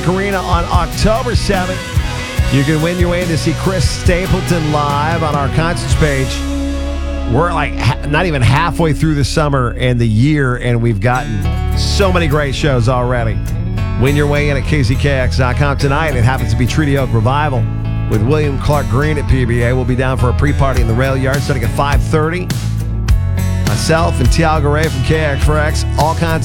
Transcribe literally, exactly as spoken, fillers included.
Clark Arena on October seventh. You can win your way in to see Chris Stapleton live on our concerts page. We're like ha- not even halfway through the summer and the year, and we've gotten so many great shows already. Win your way in at K Z K X dot com tonight. It happens to be Treaty Oak Revival with William Clark Green at P B A. We'll be down for a pre-party in the rail yard starting at five thirty. Myself and Tiago Ray from K X four X, all kinds of